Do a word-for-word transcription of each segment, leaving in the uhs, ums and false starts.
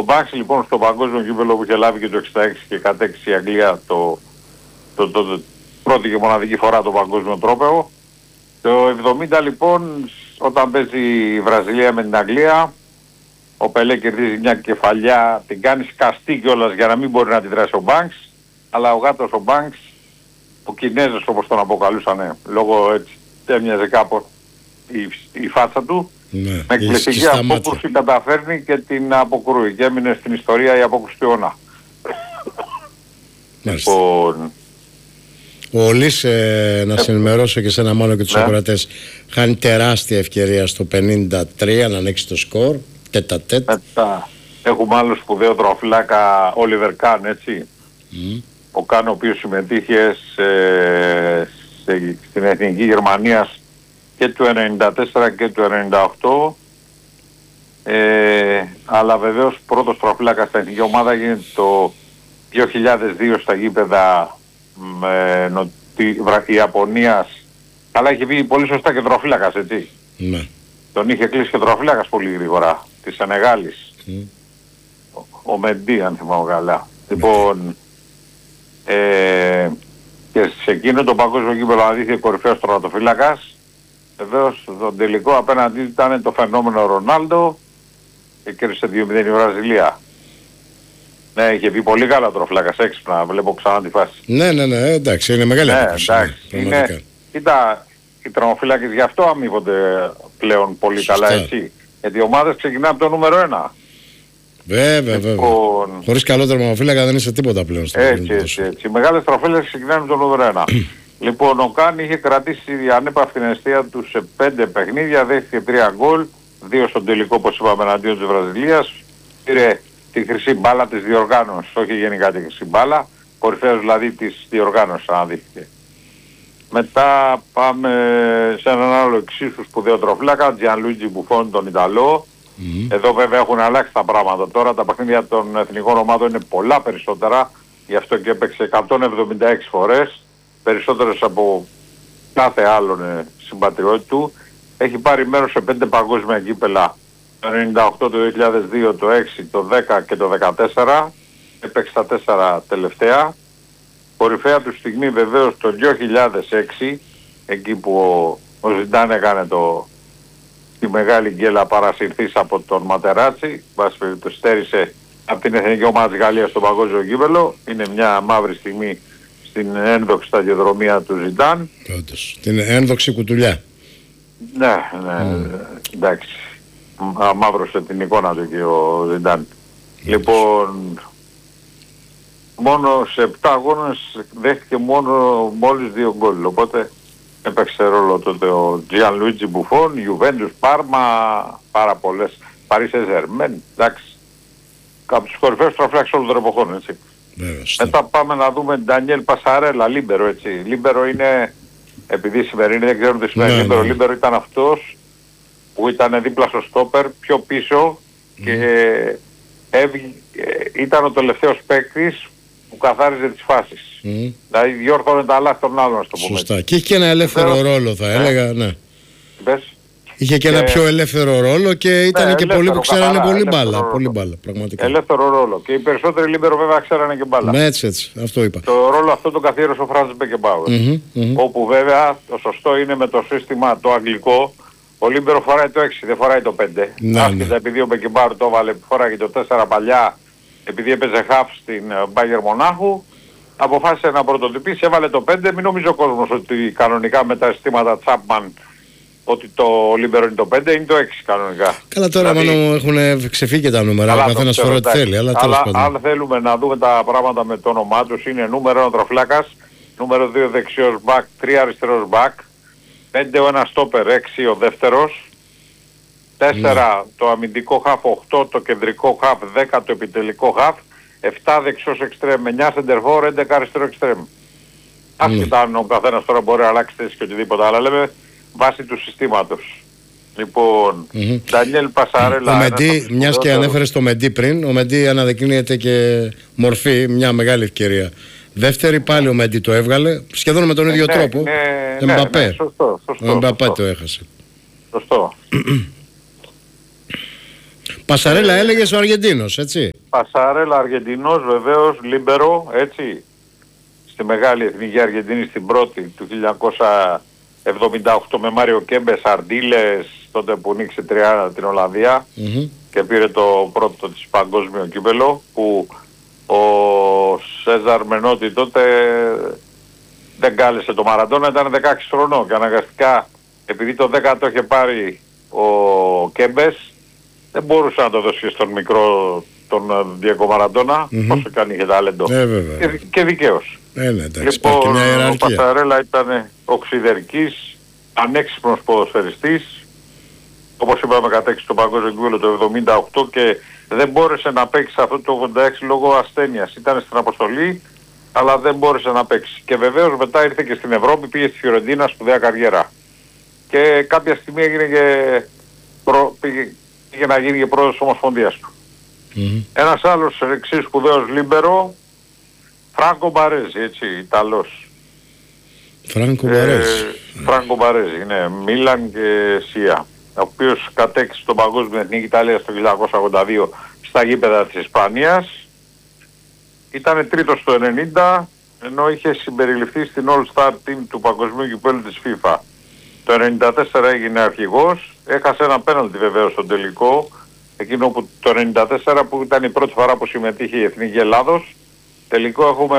Μπάξ λοιπόν στο παγκόσμιο κύπελλο που είχε λάβει και το εξήντα έξι και κατέξει η Αγγλία το, το, το, το πρώτη και μοναδική φορά το παγκόσμιο τρόπαιο. Το εβδομήντα λοιπόν όταν παίζει η Βραζιλία με την Αγγλία, ο Πελέ κερδίζει μια κεφαλιά, την κάνει σκαστή κιόλας για να μην μπορεί να αντιδράσει ο Μπάνξ, αλλά ο γάτος ο Μπάνξ, ο Κινέζος όπως τον αποκαλούσαν, λόγω έτσι έμοιαζε κάπως η, η φάτσα του, ναι, με εκπληκτική απόκρουση καταφέρνει και την αποκρούει και έμεινε στην ιστορία η απόκρουση του αιώνα. Λοιπόν, ο Λύς, ε, να σε ενημερώσω και σένα μόνο και τους ακροατές, χάνει τεράστια ευκαιρία στο πενήντα τρία να ανοίξει το σκορ, τέτα τέτ. Μετά έχουμε άλλο σπουδαίο τροαφυλάκα, Όλιβερ Καν, έτσι. Mm. Ο Καν ο οποίος συμμετείχε σε, σε, στην Εθνική Γερμανίας και του ενενήντα τέσσερα και του ενενήντα οκτώ. Ε, αλλά βεβαίως πρώτος τροαφυλάκας στην εθνική ομάδα γίνεται το δύο χιλιάδες δύο στα γήπεδα με νοτι... Ιαπωνίας. Αλλά είχε πει πολύ σωστά και τροαφύλακας, έτσι. Ναι. Τον είχε κλείσει και τροαφύλακας πολύ γρήγορα, της Σενεγάλης. Mm. Ο, ο Μεντί, αν θυμάμαι καλά. Mm. Λοιπόν, ε, και σε εκείνο το παγκόσμιο κύπελλο αναδύθηκε κορυφαίος τροματοφύλακας. Βεβαίως τον τελικό απέναντί ήταν το φαινόμενο Ρονάλντο και κέρδισε δύο μηδέν η Βραζιλία. Ναι, είχε πει πολύ καλά τροαφυλάκας, έξυπνα, βλέπω ξανά τη φάση. Ναι, ναι, ναι, εντάξει, είναι μεγάλη ναι, απόκριση. Εντάξει, ναι, είναι, κοίτα, οι τροματοφύλακες γι' αυτό αμείβονται πλέον πολύ σωστά. Καλά, έτσι. Γιατί οι ομάδες ξεκινάνε από το νούμερο ένα. Βέβαια, βέβαια. Λοιπόν, χωρίς καλό τροματοφύλακα δεν είσαι τίποτα πλέον. Στο έτσι, έτσι, έτσι. Οι μεγάλες τροματοφύλακες ξεκινάνε από το νούμερο ένα. Λοιπόν, ο Καν είχε κρατήσει ανέπαυτη την αιστεία του σε πέντε παιχνίδια, δέχτηκε τρία γκολ, δύο στον τελικό όπως είπαμε εναντίον της Βραζιλίας, πήρε τη χρυσή μπάλα της διοργάνωσης, όχι γενικά τη χρυσή μπάλα, κορυφαίος δηλαδή της διοργάνωσης αναδείχθηκε. Μετά πάμε σε έναν άλλο εξίσου σπουδαίο τροαφύλακα, Gianluigi Buffon, τον Ιταλό. Mm. Εδώ βέβαια έχουν αλλάξει τα πράγματα τώρα, τα παιχνίδια των εθνικών ομάδων είναι πολλά περισσότερα, γι' αυτό και έπαιξε εκατόν εβδομήντα έξι φορές, περισσότερες από κάθε άλλον συμπατριώτη του. Έχει πάρει μέρος σε πέντε παγκόσμια κύπελλα, το ενενήντα οκτώ, το δύο χιλιάδες δύο, το έξι, το δέκα και το δεκατέσσερα. Έπαιξε τα τέσσερα τελευταία. Κορυφαία του στιγμή βεβαίως το δύο χιλιάδες έξι, εκεί που ο, ο Ζιντάν έκανε το, τη μεγάλη γκέλα παρασυρθής από τον Ματεράτσι, βάσει το στέρισε από την εθνική ομάδα της Γαλλίας στο παγκόσμιο κύπελλο. Είναι μια μαύρη στιγμή στην ένδοξη σταδιοδρομία του Ζιντάν. Όντως, την ένδοξη κουτουλιά. Ναι, ναι, mm. εντάξει. Μαύρωσε την εικόνα του και ο Ζιντάν. Mm. Λοιπόν, μόνο σε επτά αγώνες δέχτηκε μόνο μόλις δύο γκολ. Οπότε έπαιξε ρόλο τότε ο Gianluigi Buffon, Juventus, Πάρμα, πάρα πολλές, Paris Saint-Germain, εντάξει. Από τους κορυφαίους τροαφύλακες όλων των εποχών, έτσι. Βέβαια, μετά πάμε να δούμε Ντανιέλ Πασαρέλα, Λίμπερο, έτσι. Λίμπερο είναι, επειδή σημερινή δεν ξέρουν τι σημαίνει ναι, Λίμπερο, ναι. Λίμπερο ήταν αυτός που ήταν δίπλα στο στόπερ, πιο πίσω mm. και έβγε, ήταν ο τελευταίος παίκτης που καθάριζε τις φάσεις. Mm. Δηλαδή διόρθωνε τα λάθη των άλλων, στο πούμε. Σωστά. Και είχε και ένα ελεύθερο Λίμπερο, ρόλο, θα έλεγα, ναι. Πες. Είχε και, και ένα πιο ελεύθερο ρόλο και ήταν ναι, και πολλοί που ξέρανε καθαρά, πολύ μπάλα. Πολύ μπάλα, πραγματικά. Ελεύθερο ρόλο. Και οι περισσότεροι Λίμπερο βέβαια ξέρανε και μπάλα. Ναι, έτσι, έτσι. Αυτό είπα. Το ρόλο αυτό το καθιέρωσε ο Φραντς Μπεκεμπάουερ. Mm-hmm, mm-hmm. Όπου βέβαια το σωστό είναι με το σύστημα το αγγλικό. Ο Λίμπερο φοράει το έξι, δεν φοράει το πέντε. Ναι, άσχετα ναι. επειδή ο Μπεκεμπάουερ το έβαλε, φοράει το τέσσερα παλιά, επειδή έπαιζε χαφ στην Μπάγερ Μονάχου. Αποφάσισε να πρωτοτυπήσει, έβαλε το πέντε. Μην νομίζει ο κόσμος ότι κανονικά με τα συστήματα Τσάπμαν ότι το Λίμπερο είναι το πέντε, είναι το έξι κανονικά. Καλά τώρα δηλαδή, μόνο έχουν ξεφύγει και τα νούμερα, ο καθένας φορά ό,τι θέλει. Αλλά, αλλά αν θέλουμε να δούμε τα πράγματα με το όνομά τους, είναι νούμερο ένα τροαφυλάκας, νούμερο δύο δεξιός μπακ, τρία αριστερός μπακ, πέντε ο ένας στόπερ, έξι ο δεύτερος, τέσσερα ναι. το αμυντικό χαφ, οκτώ το κεντρικό χαφ, δέκα το επιτελικό χαφ, επτά δεξιός εξτρέμ, εννιά σεντερφόρ, έντεκα αριστερό εξτρέμ. Άσχετα αν ο καθένας τώρα μπορεί να αλλάξει θέση και οτιδήποτε, αλλά λέμε βάσει του συστήματος. Λοιπόν, Ντανιέλ mm-hmm. Πασαρέλα. Ο Μεντί, μιας και ανέφερες το Μεντί πριν, ο Μεντί αναδεικνύεται και μορφή, μια μεγάλη ευκαιρία. Δεύτερη πάλι ο Μεντί το έβγαλε, σχεδόν με τον ίδιο ναι, τρόπο. Ναι, Εμπαπέ. Ναι, ναι, σωστό, σωστό, ο Εμπαπέ σωστό. το έχασε. Σωστό. Πασαρέλα ε, έλεγες ο Αργεντίνος, έτσι. Πασαρέλα Αργεντινός βεβαίως, Λίμπερο, έτσι. Στη Μεγάλη Εθνική Αργεντινή στην πρώτη του χίλια εννιακόσια εβδομήντα οκτώ με Μάριο Κέμπες, Αρντίλες, τότε που νίκησε τρία την Ολλανδία mm-hmm. και πήρε το πρώτο της παγκόσμιο κύπελο, που ο Σέζαρ Μενότη τότε δεν κάλεσε το Μαραντόνα, ήταν δεκαέξι χρονών και αναγκαστικά, επειδή το δέκα το είχε πάρει ο Κέμπες, δεν μπορούσε να το δώσει στον μικρό τον Διέγκο Μαραντόνα, mm-hmm. όσο και αν είχε ταλέντο. Ε, και, και δικαίως. Ε, ναι, εντάξει, λοιπόν, ο Πασαρέλα ήταν οξυδερκής, ανέξυπνος ποδοσφαιριστής, όπως είπαμε κατέξει το παγκόσμιο κύπελλο το εβδομήντα οκτώ και δεν μπόρεσε να παίξει αυτό το ογδόντα έξι λόγω ασθένειας. Ήταν στην αποστολή, αλλά δεν μπόρεσε να παίξει. Και βεβαίως μετά ήρθε και στην Ευρώπη, πήγε στη Φιωρεντίνα, σπουδαία καριέρα. Και κάποια στιγμή έγινε και προ... πήγε... πήγε να γίνει και πρόεδρος της Ομοσπονδίας του. Mm-hmm. Ένας άλλος εξής σπουδαίος Λίμπερο, Φράνκο Μπαρέζι, έτσι, Ιταλός. Φράνκο Μπαρέζι. Ε, Φράνκο Μπαρέζι, ναι, Μίλαν και Σία, ο οποίος κατέκτησε τον Παγκόσμιο Εθνική Ιταλία το χίλια εννιακόσια ογδόντα δύο στα γήπεδα της Ισπανίας. Ήταν τρίτος το ενενήντα, ενώ είχε συμπεριληφθεί στην All Star Team του Παγκοσμίου Κυπέλλου της FIFA. Το ενενήντα τέσσερα έγινε αρχηγός, έχασε ένα πέναλτι βεβαίως στο τελικό, εκείνο που το ενενήντα τέσσερα που ήταν η πρώτη φορά που συμμετείχε η Εθνική Ελλάδος. Τελικό έχουμε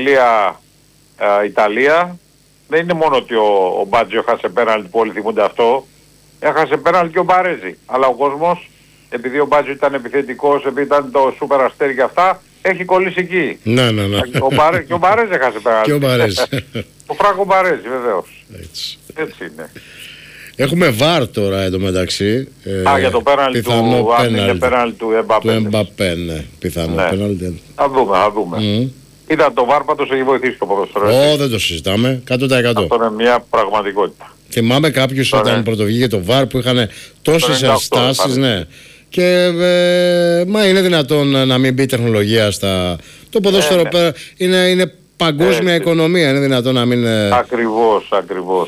Βραζιλία-Ιταλία. Δεν είναι μόνο ότι ο, ο Μπάτζιο έχασε πέναλτι που όλοι θυμούνται αυτό. Έχασε πέναλτι και ο Μπαρέζι. Αλλά ο κόσμος, επειδή ο Μπάτζιο ήταν επιθετικός, επειδή ήταν το σούπερ αστέρι και αυτά, έχει κολλήσει εκεί. Ναι, ναι, ναι. Ο Μπαρέ, και ο Μπαρέζι έχασε πέναλτι. Και ο Μπαρέζι. Ο Φράνκο Μπαρέζι βεβαίως. Έτσι. Έτσι είναι. Έχουμε βάρ τώρα εντωμεταξύ. Α, ε, για το πέναλτι του, αν είναι πέναλτι του Εμπαπέ. Του Εμπαπέ, ναι. Πιθανό ναι. πέναλτι. Θα δούμε, θα δούμε. Mm. Είδα το βάρ πάντως έχει βοηθήσει το ποδοσφαιρό. Ω, δεν το συζητάμε. εκατό τοις εκατό. Αυτό είναι μια πραγματικότητα. Θυμάμαι κάποιους τώρα, όταν πρωτοβγήκε το βάρ που είχαν τόσες ενστάσεις, ναι. Και ε, μα είναι δυνατόν να μην μπει τεχνολογία στα... Το ποδόσφαιρο ε, ναι. είναι, είναι παγκόσμια ε, οικονομία, είναι δυνατόν να μην... Ακριβώς, ακριβώς.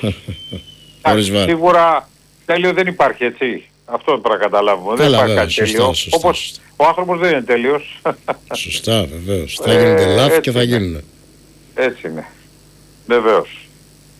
Σίγουρα τέλειο δεν υπάρχει, έτσι. Αυτό πρέπει να καταλάβουμε. Καλά, δεν υπάρχει βέβαια, κάτι σωστά, τέλειο. σωστά, Όπως σωστά. ο άνθρωπος δεν είναι τέλειος. Σωστά, βεβαίως. Θα γίνονται ε, λάθη και θα γίνουν. Έτσι είναι. Βεβαίως.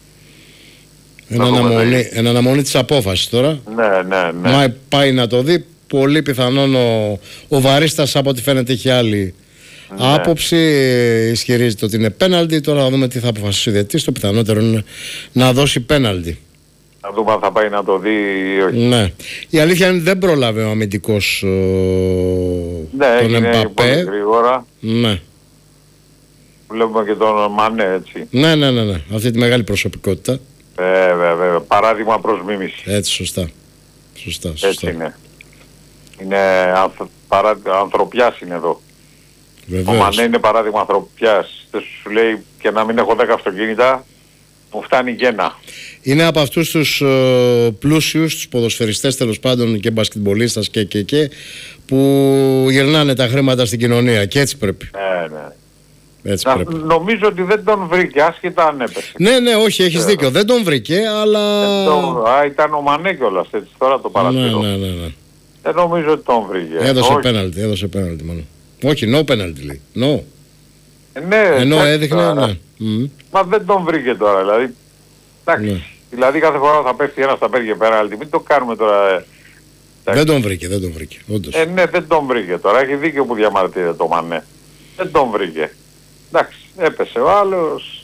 Εν αναμονή, εν αναμονή της απόφασης τώρα. Ναι, ναι, ναι. Μα πάει να το δει. Πολύ πιθανόν ο, ο Βαρίστας, από ό,τι φαίνεται, έχει άλλη ναι. άποψη. Ισχυρίζεται ότι είναι πέναλτι. Τώρα θα δούμε τι θα αποφασίσει ο διαιτητής. Το πιθανότερο είναι να δώσει πέναλτι. Να δούμε αν θα πάει να το δει ή όχι. Ναι. Η αλήθεια είναι δεν πρόλαβε ο αμυντικός ο... ναι, τον Εμπαπέ. Γρήγορα. Ναι. Βλέπουμε και τον Μανέ, έτσι. Ναι, ναι, ναι, ναι. Αυτή τη μεγάλη προσωπικότητα. Βέβαια, βέβαια. Παράδειγμα προς μίμηση. Έτσι, σωστά. Σωστά, σωστά. Έτσι είναι. Είναι ανθ, παρά, ανθρωπιάς είναι εδώ. Βεβαίως. Ο Μανέ είναι παράδειγμα ανθρωπιάς. Δεν σου λέει και να μην έχω δέκα αυτοκίνητα, μου φτάνει και ένα. Είναι από αυτούς τους uh, πλούσιους, τους ποδοσφαιριστές τέλος πάντων και μπασκετμπολίστας και, και, και που γυρνάνε τα χρήματα στην κοινωνία και έτσι πρέπει. Ναι, ναι. Έτσι να, πρέπει. Νομίζω ότι δεν τον βρήκε, άσχετα αν έπεσε. Ναι, ναι, όχι, έχεις yeah. δίκιο. Δεν τον βρήκε, αλλά... Το, α, ήταν ο Μανέ κιόλας, έτσι τώρα το παρατηρώ. Ναι, ναι, ναι, ναι. Δεν νομίζω ότι τον βρήκε. Έδωσε πέναλτι, έδωσε πέναλτι μόνο. Όχι, no penalty λέει. No. Ε, ναι, ενώ έδειχνε, τώρα. Ναι. Mm. Μα δεν τον βρήκε τώρα, δηλαδή. Εντάξει. Ναι. Δηλαδή κάθε φορά θα πέφτει ένας θα παίρνει πέναλτι. Μην το κάνουμε τώρα. Ε. Δεν τον βρήκε, δεν τον βρήκε. Όντως. Ε, ναι, δεν τον βρήκε τώρα. Έχει δίκιο που διαμαρτύρεται το Μανέ. Δεν τον βρήκε. Εντάξει, έπεσε ο άλλος.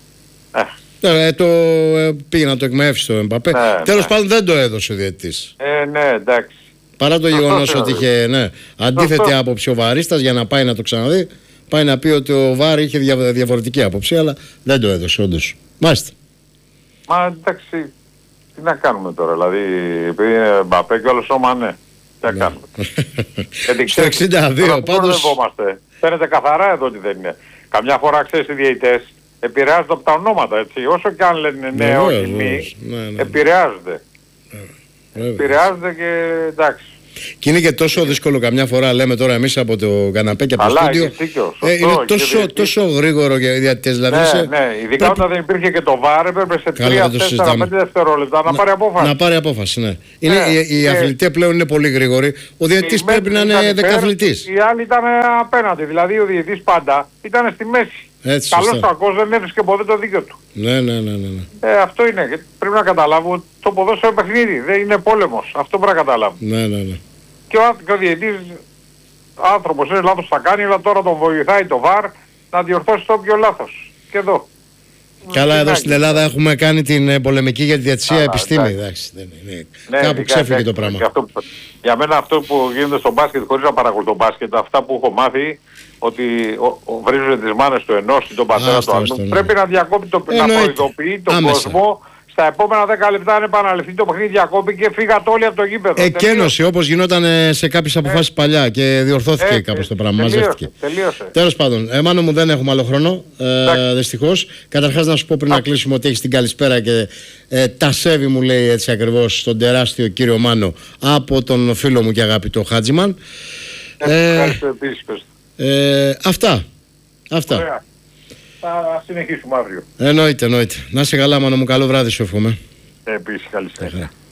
Ε. Ε, το, ε, πήγε να το εκμεύσει το Εμπαπέ. Ναι, τέλος ναι. πάντων δεν το έδωσε ο διαιτητής. Ε, ναι, εντάξει. Παρά το γεγονός ότι είχε ναι, αντίθετη άποψη ο Βαρίστας για να πάει να το ξαναδεί, πάει να πει ότι ο Βάρη είχε δια, διαφορετική άποψη, αλλά δεν το έδωσε όντως. Μάλιστα. Μα εντάξει, τι να κάνουμε τώρα, δηλαδή, επειδή είναι Μπαπέ και όλος ο Μανέ. Τι να ναι. κάνουμε. Στο εξήντα δύο πάντως. Φαίνεται καθαρά εδώ ότι δεν είναι. Καμιά φορά ξέρεις οι διαιτητές επηρεάζονται από τα ονόματα, έτσι. Όσο και αν λένε ναι, ναι όχι μη, ναι, ναι. επηρεάζονται. Ναι. Επηρεάζονται και εντάξει. Και είναι και τόσο ναι. δύσκολο καμιά φορά, λέμε τώρα εμείς από το καναπέ και από το στούντιο. Ε, είναι τόσο, τόσο γρήγορο για διαιτητές. Δηλαδή, ναι, σε... ναι, ειδικά πρέπει... όταν δεν υπήρχε και το βάρ, έπρεπε σε τρία τέσσερα πέντε δευτερόλεπτα να, να πάρει απόφαση. Να πάρει απόφαση, ναι. Είναι, ναι οι οι αθλητές πλέον είναι πολύ γρήγοροι. Ο διαιτητής πρέπει να είναι δεκαθλητής. Οι άλλοι ήταν απέναντι. Δηλαδή ο διαιτητής πάντα ήταν στη μέση. Καλός κακός δεν έβρισκε ποτέ το δίκιο του. Ναι, ναι, ναι, ναι. Ε, αυτό είναι. Πρέπει να καταλάβουμε ότι το ποδόσφαιρο παιχνίδι δεν είναι πόλεμος. Αυτό πρέπει να καταλάβουμε. Ναι, ναι, ναι. Και ο, και ο διαιτητής άνθρωπος είναι λάθος θα κάνει, αλλά τώρα τον βοηθάει το βάρ να διορθώσει το όποιο λάθος. Και εδώ. Καλά, εδώ στην Ελλάδα έχουμε κάνει την πολεμική για τη διαιτησία επιστήμη. Εντάξει, δεν είναι. Ναι, κάπου ξέφυγε το πράγμα. Αυτό, για μένα αυτό που γίνεται στο μπάσκετ, χωρίς να παρακολουθώ μπάσκετ, αυτά που έχω μάθει, ότι ο, ο, βρίζουν τις μάνες του ενός ή τον πατέρα του άλλου, ναι. πρέπει να διακόπτει το, να προειδοποιεί τον άμεσα. κόσμο. Στα επόμενα δέκα λεπτά αν επαναληφθεί το παιχνίδι διακόπη και φύγατε όλοι από το γήπεδο. Εκένωση όπως γινόταν σε κάποιες αποφάσεις ε, παλιά και διορθώθηκε ε, κάπως το πράγμα. Τελείωσε, μαζεύτηκε. Τελείωσε. Τέλος πάντων, ε, Μάνο μου δεν έχουμε άλλο χρόνο. Ε, δυστυχώς. Καταρχάς να σου πω πριν Α. να κλείσουμε ότι έχεις την καλησπέρα και ε, τα σέβη μου λέει έτσι ακριβώς τον τεράστιο κύριο Μάνο από τον φίλο μου και αγαπητό Χάτζημαν. Ε, ε, επίσης, ε, αυτά. Αυτά. Ωραία. Θα συνεχίσουμε αύριο. Εννοείται, εννοείται. Να είσαι καλά, Μάνο μου. Καλό βράδυ σου εύχομαι. Επίσης, καλή συνέχεια.